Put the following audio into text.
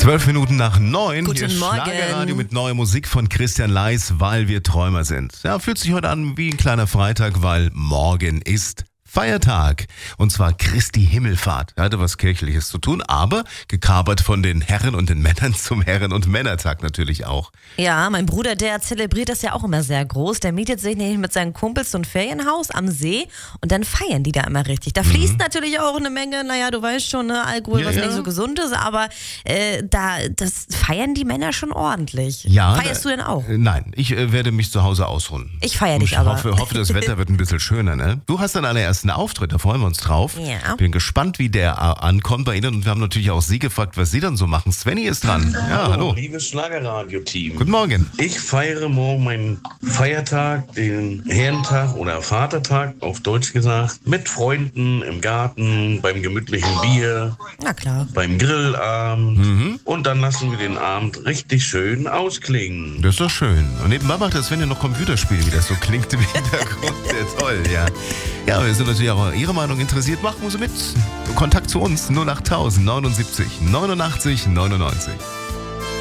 8:12 Guten Hier Morgen. Schlagerradio mit neuer Musik von Christian Leis, weil wir Träumer sind. Ja, fühlt sich heute an wie ein kleiner Freitag, weil morgen ist Feiertag. Und zwar Christi Himmelfahrt. Hatte was Kirchliches zu tun, aber gekapert von den Herren und den Männern zum Herren- und Männertag natürlich auch. Ja, mein Bruder, der zelebriert das ja auch immer sehr groß. Der mietet sich nämlich mit seinen Kumpels so ein Ferienhaus am See und dann feiern die da immer richtig. Da fließt natürlich auch eine Menge, naja, du weißt schon, ne, Alkohol, Ja, was ja. nicht so gesund ist, aber das feiern die Männer schon ordentlich. Ja, Feierst du denn auch? Nein, ich werde mich zu Hause ausruhen. Ich feiere dich Ich aber. hoffe, das Wetter wird ein bisschen schöner, ne? Du hast deinen allerersten Auftritt, da freuen wir uns drauf. Ja. Bin gespannt, wie der ankommt bei Ihnen und wir haben natürlich auch Sie gefragt, was Sie dann so machen. Svenny ist dran. Ja, hallo. Liebes Schlagerradio-Team. Guten Morgen. Ich feiere morgen meinen Feiertag, den Herrentag oder Vatertag, auf Deutsch gesagt, mit Freunden im Garten, beim gemütlichen Bier, Na klar. beim Grillabend. Und dann lassen wir den Abend richtig schön ausklingen. Das ist doch schön. Und nebenbei macht der Svenny noch Computerspiele, wie das so klingt im Hintergrund. Sehr toll, ja. Ja, wir sind natürlich auch an Ihre Meinung interessiert. Machen Sie mit. Kontakt zu uns 08000 79 89 99.